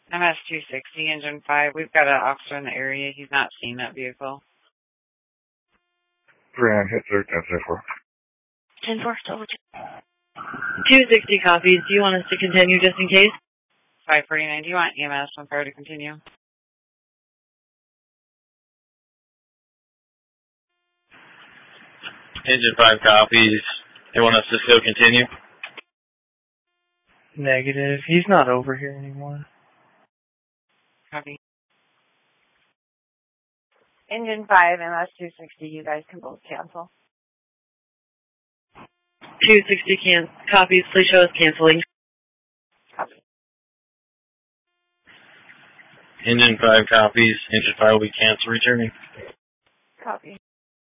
MS-260, Engine 5. We've got an officer in the area. He's not seen that vehicle. Grand, hit 10-4. 10-4, double check. 260 copies. Do you want us to continue just in case? 549. Do you want EMS on fire to continue? Engine 5 copies. They want us to still continue? Negative. He's not over here anymore. Copy. Engine 5, MS-260. You guys can both cancel. 260 copies. Please show us canceling. Copy. Engine 5 copies. Engine 5 will be canceled returning. Copy.